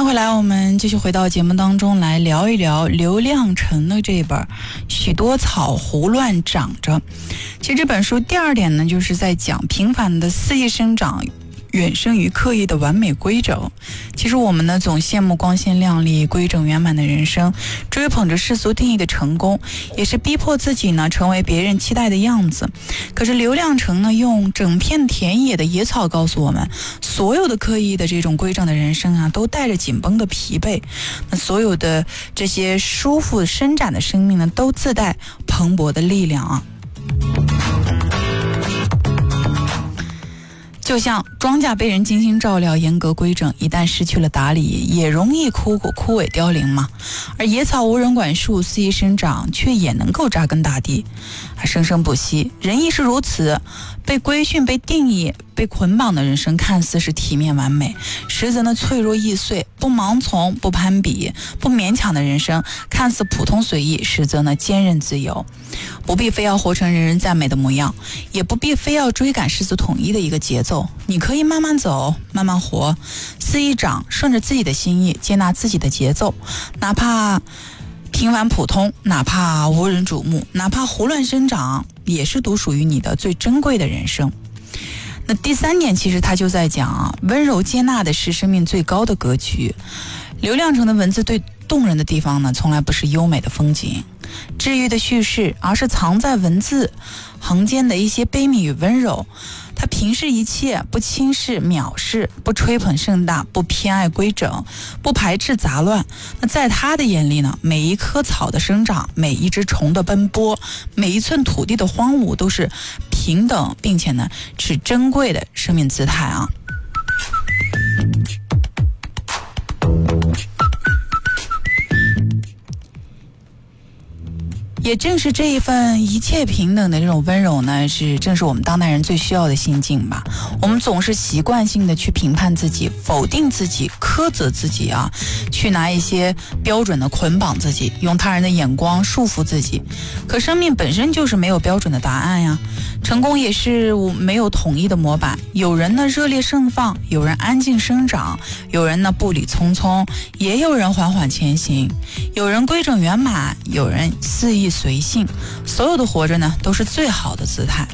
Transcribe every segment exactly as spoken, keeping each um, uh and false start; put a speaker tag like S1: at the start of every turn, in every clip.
S1: 迎回来，我们继续回到节目当中来聊一聊刘亮程的这本《许多草胡乱长着》。其实这本书第二点呢，就是在讲平凡的肆意生长远胜于刻意的完美规整。其实我们呢总羡慕光鲜亮丽规整圆满的人生，追捧着世俗定义的成功，也是逼迫自己呢成为别人期待的样子。可是刘亮程呢用整片田野的野草告诉我们，所有的刻意的这种规整的人生啊，都带着紧绷的疲惫。那所有的这些舒服伸展的生命呢，都自带蓬勃的力量啊。就像庄稼被人精心照料严格规整，一旦失去了打理，也容易枯枯萎凋零嘛。而野草无人管束，肆意生长，却也能够扎根大地，生生不息。人亦是如此，被规训、被定义、被捆绑的人生，看似是体面完美，实则呢脆弱易碎。不盲从、不攀比、不勉强的人生，看似普通随意，实则呢坚韧自由。不必非要活成人人赞美的模样，也不必非要追赶世俗统一的一个节奏。你可以慢慢走，慢慢活，肆意长，顺着自己的心意，接纳自己的节奏，哪怕平凡普通，哪怕无人瞩目，哪怕胡乱生长，也是独属于你的最珍贵的人生。那第三点，其实他就在讲啊，温柔接纳的是生命最高的格局。刘亮程的文字最动人的地方呢，从来不是优美的风景、治愈的叙事，而是藏在文字行间的一些悲悯与温柔。他平视一切，不轻视藐视，不吹捧盛大，不偏爱规整，不排斥杂乱。那在他的眼里呢，每一棵草的生长，每一只虫的奔波，每一寸土地的荒芜，都是平等并且呢是珍贵的生命姿态啊。也正是这一份一切平等的这种温柔呢，是正是我们当代人最需要的心境吧。我们总是习惯性的去评判自己，否定自己，苛责自己啊，去拿一些标准的捆绑自己，用他人的眼光束缚自己。可生命本身就是没有标准的答案呀，成功也是没有统一的模板。有人呢热烈盛放，有人安静生长，有人呢步履匆匆，也有人缓缓前行，有人规整圆满，有人肆意随性。所有的活着呢，都是最好的姿态。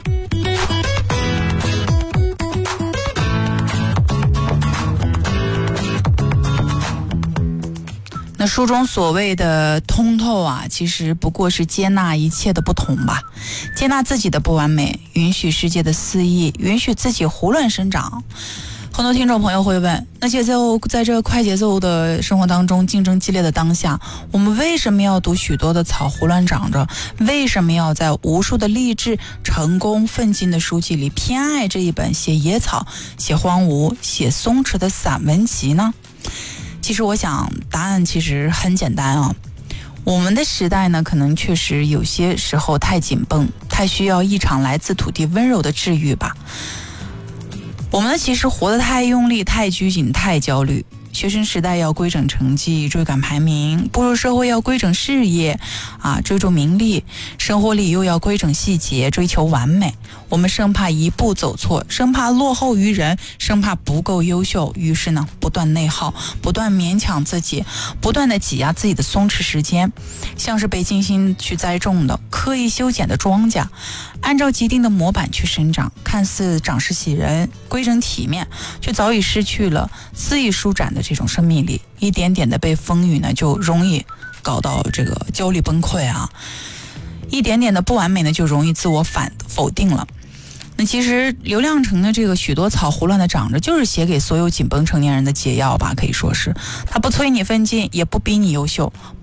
S1: 那书中所谓的通透啊，其实不过是接纳一切的不同吧，接纳自己的不完美，允许世界的肆意，允许自己胡乱生长。很多听众朋友会问，那节奏在这个快节奏的生活当中，竞争激烈的当下，我们为什么要读许多的草胡乱长着？为什么要在无数的励志、成功、奋进的书籍里偏爱这一本写野草、写荒芜、写松弛的散文集呢？其实我想答案其实很简单啊，我们的时代呢，可能确实有些时候太紧绷，太需要一场来自土地温柔的治愈吧。我们其实活得太用力、太拘谨、太焦虑。学生时代要规整成绩，追赶排名；步入社会要规整事业，啊，追逐名利；生活里又要规整细节，追求完美。我们生怕一步走错，生怕落后于人，生怕不够优秀，于是呢，不断内耗，不断勉强自己，不断的挤压自己的松弛时间，像是被精心去栽种的、刻意修剪的庄稼，按照既定的模板去生长，看似长势喜人、规整体面，却早已失去了肆意舒展的这种生命力，一点点的被风雨呢，就容易搞到这个焦虑崩溃啊，一点点的不完美呢，就容易自我反否定了。那其实刘亮程的这个许多草胡乱的长着，就是写给所有紧绷成年人的解药吧，可以说是他不催你奋进，也不逼你优秀，